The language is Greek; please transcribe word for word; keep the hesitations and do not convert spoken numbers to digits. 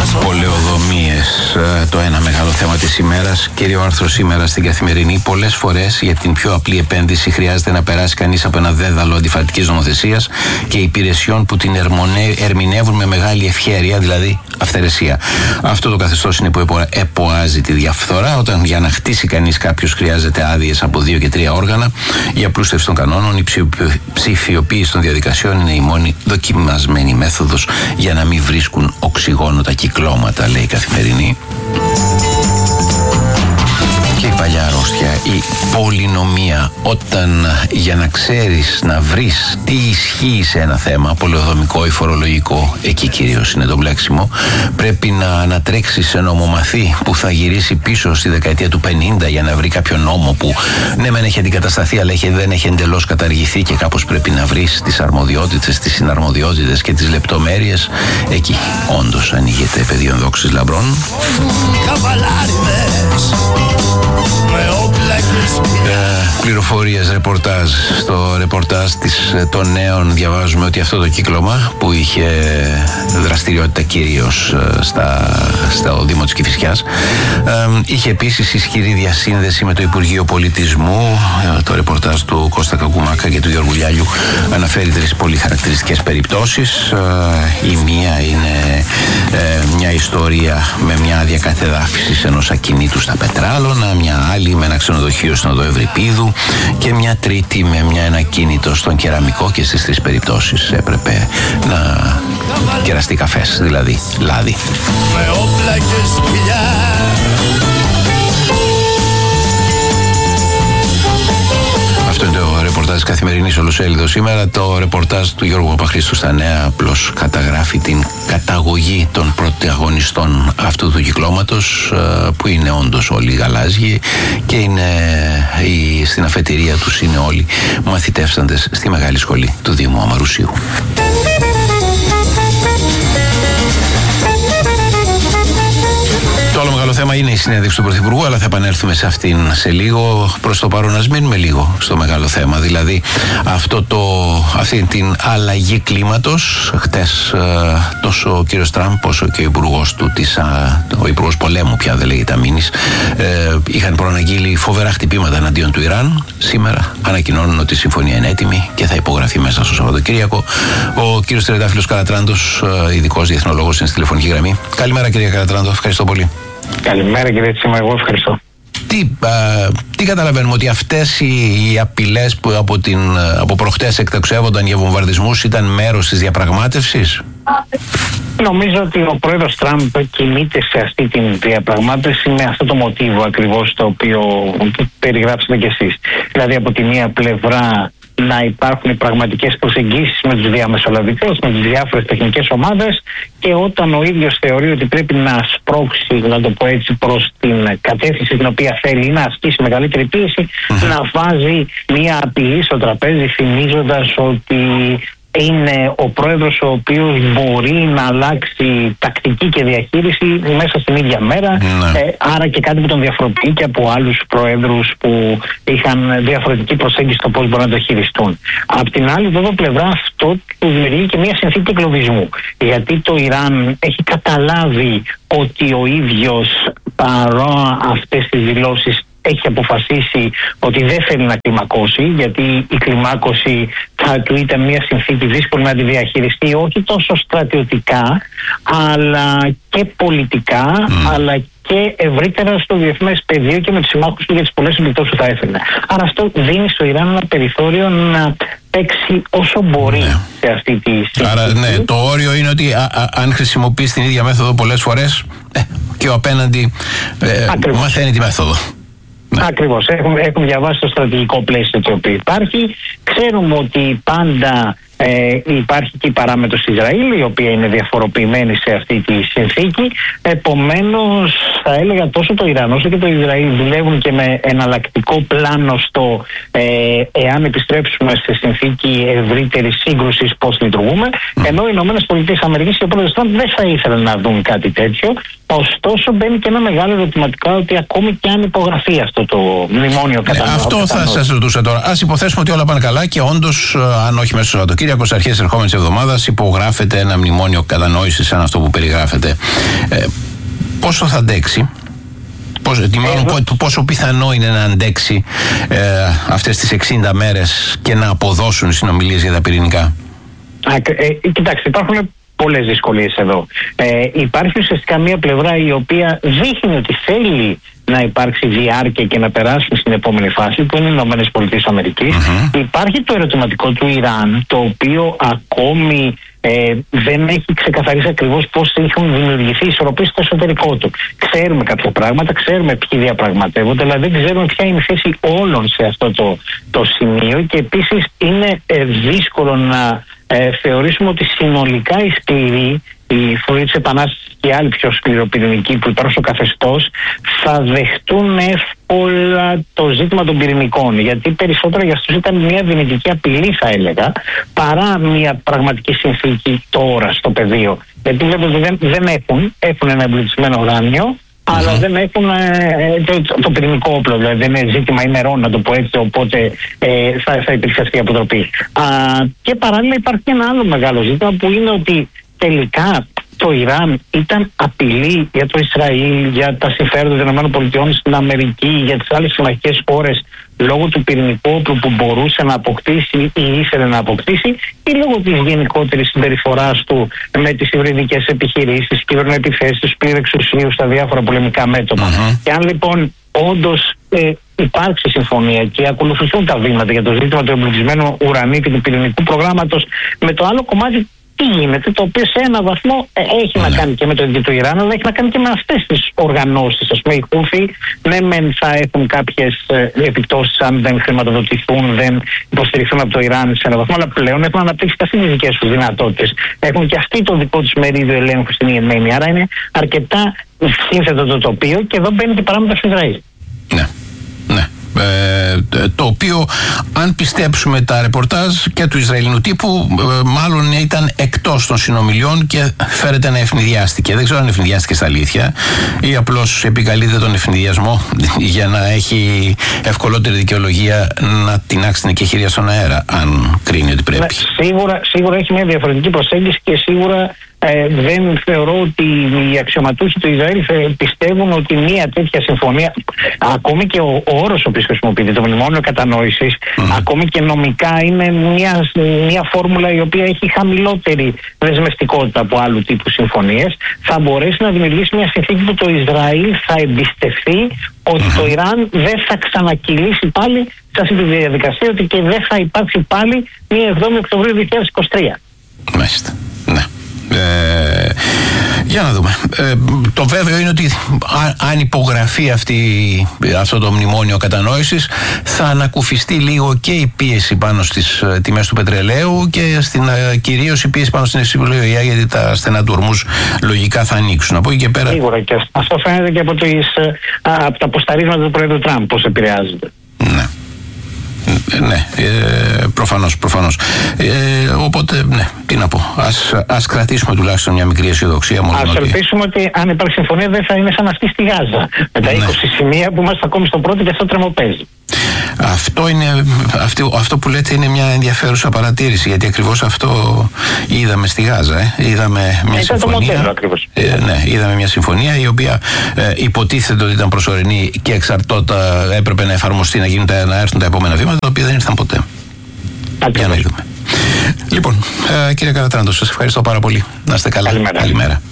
Πολεοδομίες, το ένα μεγάλο θέμα της ημέρας. Κύριο άρθρο σήμερα στην Καθημερινή. Πολλές φορές για την πιο απλή επένδυση χρειάζεται να περάσει κανείς από ένα δέδαλο αντιφατικής νομοθεσίας και υπηρεσιών που την ερμηνεύουν με μεγάλη ευχέρεια, δηλαδή αυθαιρεσία. Αυτό το καθεστώς είναι που εποάζει τη διαφθορά, όταν για να χτίσει κανείς κάποιος χρειάζεται άδειες από δύο και τρία όργανα. Η απλούστευση των κανόνων, η ψηφιοποίηση των διαδικασιών είναι η μόνη δοκιμασμένη μέθοδος για να μην βρίσκουν οξυγόνο τα κυκλώματα, λέει η Καθημερινή. Και η παλιά αρρώστια, η πολυνομία, όταν για να ξέρεις, να βρεις τι ισχύει σε ένα θέμα, πολεοδομικό ή φορολογικό, εκεί κυρίως είναι το μπλέξιμο, πρέπει να ανατρέξεις σε νομομαθή που θα γυρίσει πίσω στη δεκαετία του πενήντα για να βρει κάποιο νόμο που ναι μεν έχει αντικατασταθεί αλλά έχει, δεν έχει εντελώς καταργηθεί και κάπως πρέπει να βρεις τις αρμοδιότητες, τις συναρμοδιότητες και τις λεπτομέρειες. Εκεί όντως ανοίγεται πεδίο δόξης λαμπρών. Ε, πληροφορίες, ρεπορτάζ. Στο ρεπορτάζ της, των νέων διαβάζουμε ότι αυτό το κύκλωμα που είχε δραστηριότητα κυρίως στα, στο Δήμο της Κηφισιάς ε, είχε επίσης ισχυρή διασύνδεση με το Υπουργείο Πολιτισμού. Ε, το ρεπορτάζ του Κώστα Κακουμάκα και του Γιώργου Λιάλιου αναφέρει τρεις πολύ χαρακτηριστικές περιπτώσεις. Ε, η μία είναι ε, μια ιστορία με μια άδεια κατεδάφισης ενός ακινήτου στα Πετράλωνα, μια άλλη με ένα ξενοδοχείο στην οδό Ευρυπίδου και μια τρίτη με μια, ένα κίνητο στον Κεραμικό, και στις τρεις περιπτώσεις έπρεπε να κεραστεί καφές, δηλαδή λάδι. Με όπλα και σκυλιά. Αυτό είναι το ρεπορτάζ της Καθημερινής Ολοσέλιδος σήμερα. Το ρεπορτάζ του Γιώργου Παπαχρήστου στα Νέα απλώς καταγράφει την καταγωγή των πρωταγωνιστών αυτού του κυκλώματος, που είναι όντως όλοι γαλάζιοι και είναι, η, στην αφετηρία τους είναι όλοι μαθητεύσαντες στη Μεγάλη Σχολή του Δήμου Αμαρουσίου. Το άλλο μεγάλο θέμα είναι η συνέντευξη του Πρωθυπουργού, αλλά θα επανέλθουμε σε αυτήν σε λίγο. Προς το παρόν, ας μείνουμε λίγο στο μεγάλο θέμα, δηλαδή αυτό το, αυτή την αλλαγή κλίματος. Χτες τόσο ο κύριος Τραμπ όσο και ο υπουργός του, της, ο υπουργός πολέμου πια δεν λέγεται αμήνης, ε, είχαν προαναγγείλει φοβερά χτυπήματα εναντίον του Ιράν. Σήμερα ανακοινώνουν ότι η συμφωνία είναι έτοιμη και θα υπογραφεί μέσα στο Σαββατοκύριακο. Ο κύριος Τρεντάφυλλος Καρατράντος, ειδικός διεθνολόγος, είναι στη τηλεφωνική γραμμή. Καλημέρα κύριε Καρατράντο, ευχαριστώ πολύ. Καλημέρα κύριε Τσίμα, εγώ ευχαριστώ. Τι, α, τι καταλαβαίνουμε, ότι αυτές οι, οι απειλές που από, την, από προχτές εκταξεύονταν για βομβαρδισμούς ήταν μέρος της διαπραγμάτευσης? Νομίζω ότι ο πρόεδρος Τραμπ κινείται σε αυτή την διαπραγμάτευση με αυτό το μοτίβο ακριβώς το οποίο περιγράψατε κι εσείς. Δηλαδή από τη μία πλευρά να υπάρχουν πραγματικές προσεγγίσεις με τους διαμεσολαβητές, με τις διάφορες τεχνικές ομάδες, και όταν ο ίδιος θεωρεί ότι πρέπει να σπρώξει, να το πω έτσι, προς την κατεύθυνση την οποία θέλει να ασκήσει μεγαλύτερη πίεση, mm-hmm. να βάζει μια απειλή στο τραπέζι, θυμίζοντας ότι είναι ο πρόεδρος ο οποίος μπορεί να αλλάξει τακτική και διαχείριση μέσα στην ίδια μέρα, ναι. ε, άρα και κάτι που τον διαφοροποιεί και από άλλους προέδρους που είχαν διαφορετική προσέγγιση στο πώς μπορούν να το χειριστούν. Απ' την άλλη βέβαια πλευρά αυτό του δημιουργεί και μια συνθήκη εγκλωβισμού, γιατί το Ιράν έχει καταλάβει ότι ο ίδιος παρά αυτές τις δηλώσεις έχει αποφασίσει ότι δεν θέλει να κλιμακώσει, γιατί η κλιμάκωση θα του ήταν μια συνθήκη δύσκολη να τη διαχειριστεί, όχι τόσο στρατιωτικά αλλά και πολιτικά, mm. αλλά και ευρύτερα στο διεθνές πεδίο και με τους συμμάχους του για τις πολλές επιπτώσεις που θα έφερνε. Άρα αυτό δίνει στο Ιράν ένα περιθώριο να παίξει όσο μπορεί ναι. σε αυτή τη συνθήκη. Άρα ναι, το όριο είναι ότι α, α, αν χρησιμοποιείς την ίδια μέθοδο πολλές φορές, ε, και ο απέναντι ε, μαθαίνει τη μέθοδο. Ναι. Ακριβώς. Έχουμε, έχουμε διαβάσει το στρατηγικό πλαίσιο το οποίο υπάρχει. Ξέρουμε ότι πάντα ε, υπάρχει και η παράμετρος Ισραήλ, η οποία είναι διαφοροποιημένη σε αυτή τη συνθήκη. Επομένως, θα έλεγα τόσο το Ιράν όσο και το Ισραήλ δουλεύουν και με εναλλακτικό πλάνο στο ε, εάν επιστρέψουμε σε συνθήκη ευρύτερης σύγκρουσης πώς λειτουργούμε. Mm. Ενώ οι ΗΠΑ και ο πρόεδρος Τραμπ δεν θα ήθελαν να δουν κάτι τέτοιο. Ωστόσο, μπαίνει και ένα μεγάλο ερωτηματικό ότι ακόμη και αν υπογραφεί αυτό το μνημόνιο κατανόησης. Ε, αυτό θα σας ρωτούσα τώρα. Ας υποθέσουμε ότι όλα πάνε καλά και όντως, αν όχι μέσα στο Σαββατοκύριακο, στις αρχές της ερχόμενης εβδομάδας υπογράφεται ένα μνημόνιο κατανόησης σαν αυτό που περιγράφεται. Ε, πόσο θα αντέξει? Πόσο, μάλλον, πόσο πιθανό είναι να αντέξει ε, αυτές τις εξήντα μέρες και να αποδώσουν οι συνομιλίες για τα πυρηνικά? Α, ε, κοιτάξτε, υπάρχουν πολλές δυσκολίες εδώ. Ε, υπάρχει ουσιαστικά μια πλευρά η οποία δείχνει ότι θέλει να υπάρξει διάρκεια και να περάσουν στην επόμενη φάση, που είναι οι Ηνωμένες Πολιτείες Αμερικής. Mm-hmm. Υπάρχει το ερωτηματικό του Ιράν, το οποίο ακόμη ε, δεν έχει ξεκαθαρίσει ακριβώς πώς έχουν δημιουργηθεί ισορροπίες στο εσωτερικό του. Ξέρουμε κάποια πράγματα, ξέρουμε ποιοι διαπραγματεύονται, αλλά δεν ξέρουμε ποια είναι η θέση όλων σε αυτό το, το σημείο, και επίσης είναι ε, δύσκολο να ε, θεωρήσουμε ότι συνολικά οι σκληροί, η Φορή της Επανάστασης και οι άλλοι πιο σκληροπυρηνικοί που υπάρχουν στο καθεστώς, θα δεχτούν εύκολα το ζήτημα των πυρηνικών. Γιατί περισσότερο για αυτούς ήταν μια δυνητική απειλή, θα έλεγα, παρά μια πραγματική συνθήκη τώρα στο πεδίο. Γιατί βλέπετε δεν, δεν έχουν, έχουν ένα εμπλουτισμένο ουράνιο, mm-hmm. αλλά δεν έχουν ε, το, το, το πυρηνικό όπλο. Δηλαδή δεν είναι ζήτημα ημερών, να το πω έτσι, οπότε ε, θα, θα υπήρξε αυτή η αποτροπή. Α, και παράλληλα υπάρχει ένα άλλο μεγάλο ζήτημα, που είναι ότι τελικά το Ιράν ήταν απειλή για το Ισραήλ, για τα συμφέροντα των ΗΠΑ στην Αμερική, για τις άλλες συμμαχικές χώρες, λόγω του πυρηνικού όπλου που μπορούσε να αποκτήσει ή ήθελε να αποκτήσει, ή λόγω της γενικότερης συμπεριφοράς του με τις υβριδικές επιχειρήσεις, κυβερνοεπιθέσεις, πλήρη εξουσίου στα διάφορα πολεμικά μέτωπα. Mm-hmm. Και αν λοιπόν όντως ε, υπάρξει συμφωνία και ακολουθηθούν τα βήματα για το ζήτημα του εμπλουτισμένου ουρανίου και του πυρηνικού προγράμματος, με το άλλο κομμάτι τι γίνεται, το οποίο σε έναν βαθμό ε, έχει mm. να κάνει και με το ίδιο του Ιράν, αλλά έχει να κάνει και με αυτές τις οργανώσεις. Ας πούμε, οι Χούθι, ναι, μεν θα έχουν κάποιες ε, επιπτώσεις αν δεν χρηματοδοτηθούν, δεν υποστηριχθούν από το Ιράν σε έναν βαθμό, αλλά πλέον έχουν αναπτύξει και αυτές τις δικές τους δυνατότητες. Έχουν και αυτοί το δικό τους μερίδιο ελέγχου στην Ιεμένη. Άρα είναι αρκετά σύνθετο το τοπίο, και εδώ μπαίνει και παράμετρο του Ισραήλ. Ναι, ναι. Ε, το οποίο, αν πιστέψουμε τα ρεπορτάζ και του Ισραηλινού τύπου, ε, μάλλον ήταν εκτός των συνομιλιών και φέρεται να ευνηδιάστηκε. Δεν ξέρω αν ευνηδιάστηκε στα αλήθεια ή απλώς επικαλείται τον ευνηδιασμό για να έχει ευκολότερη δικαιολογία να τεινάξει την εκεχηρία στον αέρα, αν κρίνει ότι πρέπει. Ναι, σίγουρα, σίγουρα έχει μια διαφορετική προσέγγιση, και σίγουρα Ε, δεν θεωρώ ότι οι αξιωματούχοι του Ισραήλ πιστεύουν ότι μια τέτοια συμφωνία, ακόμη και ο, ο όρος ο οποίος χρησιμοποιείται, το μνημόνιο κατανόησης, mm. ακόμη και νομικά είναι μια, μια φόρμουλα η οποία έχει χαμηλότερη δεσμευτικότητα από άλλου τύπου συμφωνίες, θα μπορέσει να δημιουργήσει μια συνθήκη που το Ισραήλ θα εμπιστευτεί ότι mm. το Ιράν δεν θα ξανακυλήσει πάλι σε αυτή τη διαδικασία, ότι και δεν θα υπάρξει πάλι μια εβδόμη Οκτωβρίου δύο χιλιάδες είκοσι τρία. Μάλιστα. Ναι. Ε, για να δούμε. Ε, το βέβαιο είναι ότι αν, αν υπογραφεί αυτή, αυτό το μνημόνιο κατανόησης, θα ανακουφιστεί λίγο και η πίεση πάνω στις ε, τιμές του πετρελαίου, και στην, ε, κυρίως η πίεση πάνω στην ναυσιπλοεία, γιατί τα στενά του ορμούς λογικά θα ανοίξουν. Από εκεί και πέρα. Σίγουρα, και αυτό φαίνεται και από, τις, από τα αποσταρίσματα του Πρόεδρου Τραμπ, πώς επηρεάζεται. Ναι. Ναι, ε, προφανώς, προφανώς. Ε, οπότε, ναι, τι να πω. Ας, ας κρατήσουμε τουλάχιστον μια μικρή αισιοδοξία. Ας ελπίσουμε ότι... ότι αν υπάρχει συμφωνία δεν θα είναι σαν αυτή στη Γάζα. Με τα ναι. είκοσι σημεία που είμαστε ακόμη στο πρώτο, και αυτό τρεμοπαίζει. Αυτό, είναι, αυτό, αυτό που λέτε είναι μια ενδιαφέρουσα παρατήρηση, γιατί ακριβώς αυτό είδαμε στη Γάζα. Ε. Είδαμε μια ήταν συμφωνία. Το μοντέλο, ακριβώς. Ε, ναι, είδαμε μια συμφωνία η οποία ε, υποτίθεται ότι ήταν προσωρινή και εξαρτώτα έπρεπε να εφαρμοστεί, να, γίνουν, να έρθουν τα επόμενα βήματα, τα οποία δεν ήρθαν ποτέ. Ακριβώς. Για να δούμε. Λοιπόν, ε, κύριε Καρατράντο, σας ευχαριστώ πάρα πολύ. Να είστε καλά. Καλημέρα. Καλημέρα.